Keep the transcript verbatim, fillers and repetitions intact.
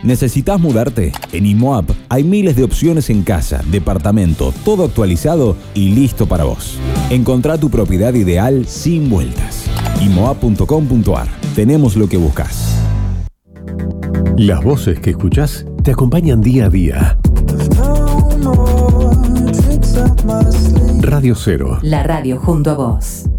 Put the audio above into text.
¿Necesitas mudarte? En IMOAP hay miles de opciones en casa, departamento, todo actualizado y listo para vos. Encontrá tu propiedad ideal sin vueltas. imoap punto com punto ar. Tenemos lo que buscas. Las voces que escuchás te acompañan día a día. Radio Cero. La radio junto a vos.